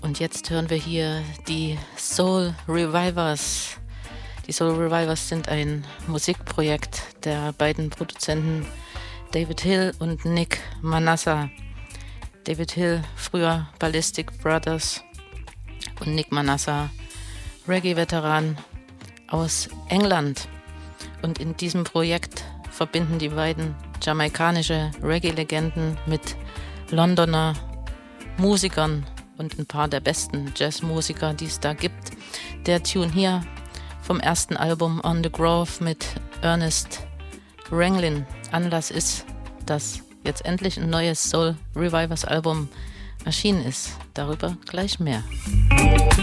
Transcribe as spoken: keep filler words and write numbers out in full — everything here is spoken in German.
Und jetzt hören wir hier die Soul Revivers. Die Soul Revivers sind ein Musikprojekt der beiden Produzenten David Hill und Nick Manassa. David Hill, früher Ballistic Brothers, und Nick Manassa, Reggae-Veteran aus England. Und in diesem Projekt verbinden die beiden jamaikanische Reggae-Legenden mit Londoner Musikern und ein paar der besten Jazzmusiker, die es da gibt. Der Tune hier vom ersten Album On the Grove mit Ernest Ranglin. Anlass ist, dass jetzt endlich ein neues Soul Revivers Album erschienen ist. Darüber gleich mehr.